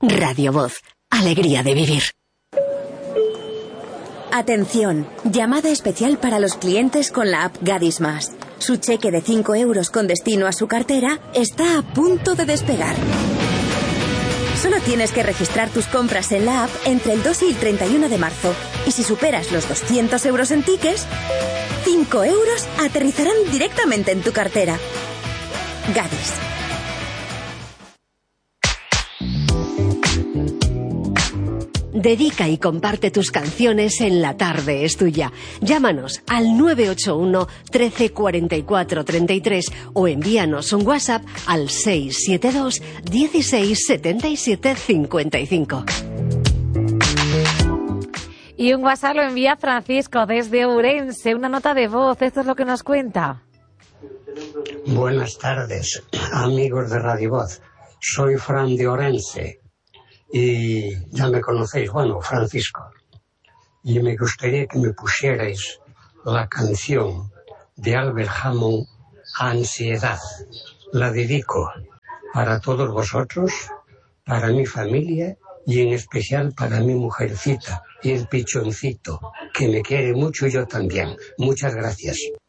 Radio Voz. Alegría de vivir. Atención, llamada especial para los clientes con la app Gadis Más. Su cheque de 5 euros con destino a su cartera está a punto de despegar. Solo tienes que registrar tus compras en la app entre el 2 y el 31 de marzo. Y si superas los 200 euros en tickets, 5 euros aterrizarán directamente en tu cartera. Gadis. Dedica y comparte tus canciones en La Tarde es Tuya. Llámanos al 981 13 44 33 o envíanos un WhatsApp al 672 16 77 55. Y un WhatsApp lo envía Francisco desde Ourense. Una nota de voz, esto es lo que nos cuenta. Buenas tardes, amigos de Radio Voz. Soy Fran de Ourense. Y ya me conocéis, bueno, Francisco. Y me gustaría que me pusierais la canción de Albert Hammond, Ansiedad. La dedico para todos vosotros, para mi familia y en especial para mi mujercita y el pichoncito, que me quiere mucho y yo también. Muchas gracias.